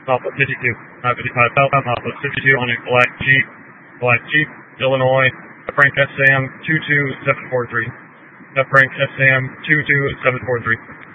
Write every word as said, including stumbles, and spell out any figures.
Alpha fifty-two, uh, fifty-five Falcon, Alpha fifty-two on a black Jeep, black Jeep, Illinois, Frank S A M two two seven four three. Frank S A M two two seven four three.